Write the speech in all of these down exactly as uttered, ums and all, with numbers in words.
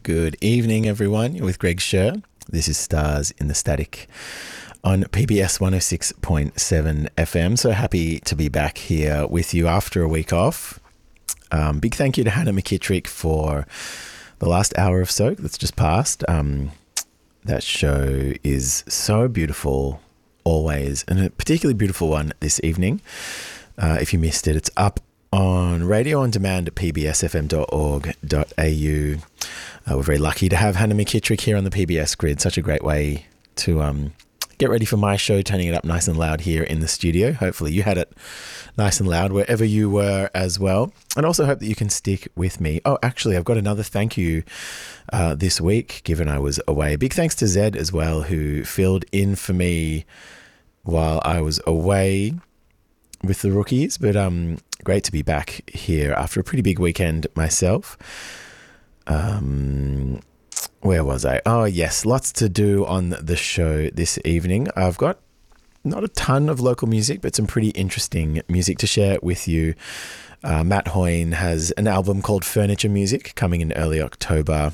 Good evening, everyone. You're with Greg Scher. This is Stars in the Static on P B S one oh six point seven F M. So happy to be back here with you after a week off. Um, big thank you to Hannah McKittrick for the last hour or so that's just passed. Um, that show is so beautiful always, and a particularly beautiful one this evening. Uh, if you missed it, it's up on radio on demand at p b s f m dot org dot a u. Uh, we're very lucky to have Hannah McKittrick here on the P B S grid. Such a great way to um, get ready for my show, turning it up nice and loud here in the studio. Hopefully you had it nice and loud wherever you were as well. And also hope that you can stick with me. Oh, actually, I've got another thank you uh, this week, given I was away. Big thanks to Zed as well, who filled in for me while I was away with the rookies. But um, great to be back here after a pretty big weekend myself. Um, where was I? Oh, yes, lots to do on the show this evening. I've got not a ton of local music, but some pretty interesting music to share with you. Uh, Matt Hoyne has an album called Furniture Music coming in early October.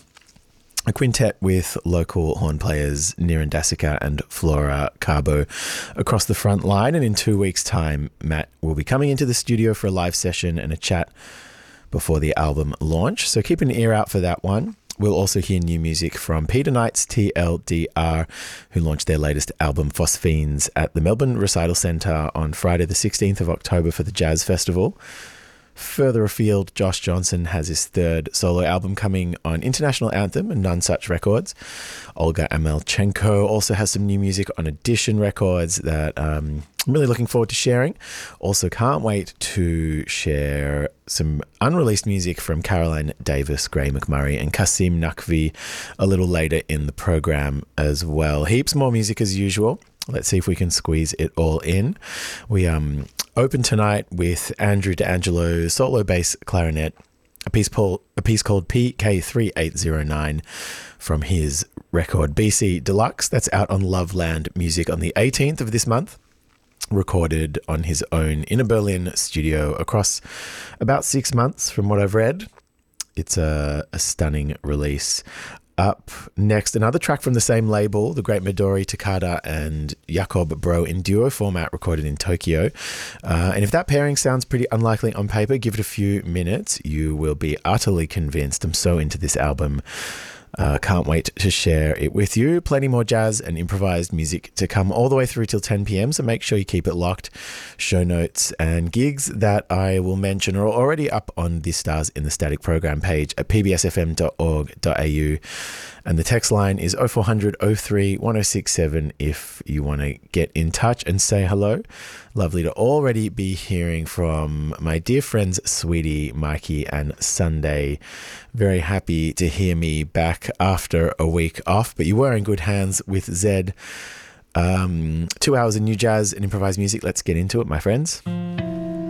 A quintet with local horn players Niran Dasika and Flora Carbo across the front line. And in two weeks' time, Matt will be coming into the studio for a live session and a chat before the album launch. So keep an ear out for that one. We'll also hear new music from Peter Knight's T L D R, who launched their latest album Phosphenes at the Melbourne Recital Centre on Friday the sixteenth of October for the Jazz Festival. Further afield, Josh Johnson has his third solo album coming on International Anthem and None Such Records. Olga Amelchenko also has some new music on Edition Records that um, I'm really looking forward to sharing. Also can't wait to share some unreleased music from Caroline Davis, Gray McMurray and Kasim Naqvi a little later in the program as well. Heaps more music as usual. Let's see if we can squeeze it all in. We um open tonight with Andrew D'Angelo solo bass clarinet, a piece called a piece called P K three eight zero nine from his record B C Deluxe. That's out on Loveland Music on the eighteenth of this month. Recorded on his own Inner Berlin studio across about six months from what I've read. It's a, a stunning release. Up next, another track from the same label, the great Midori Takada and Jakob Bro in duo format, recorded in Tokyo. Uh, and if that pairing sounds pretty unlikely on paper, give it a few minutes. You will be utterly convinced. I'm so into this album. Uh, can't wait to share it with you. Plenty more jazz and improvised music to come all the way through till ten p.m. So make sure you keep it locked. Show notes and gigs that I will mention are already up on the Stars in the Static program page at p b s f m dot org dot a u. And the text line is oh four hundred oh three one oh six seven if you want to get in touch and say hello. Lovely to already be hearing from my dear friends Sweetie, Mikey and Sunday. Very happy to hear me back after a week off, but you were in good hands with Zed. Um, two hours of new jazz and improvised music. Let's get into it, my friends.